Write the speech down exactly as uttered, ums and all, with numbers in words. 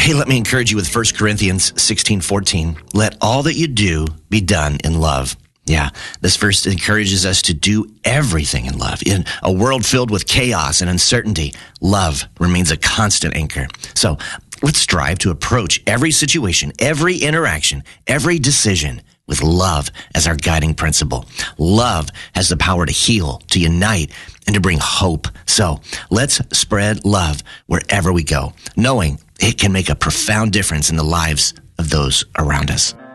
Hey, let me encourage you with First Corinthians sixteen fourteen. Let all that you do be done in love. Yeah, this verse encourages us to do everything in love. In a world filled with chaos and uncertainty, love remains a constant anchor. So let's strive to approach every situation, every interaction, every decision with love as our guiding principle. Love has the power to heal, to unite, and to bring hope. So let's spread love wherever we go, knowing it can make a profound difference in the lives of those around us.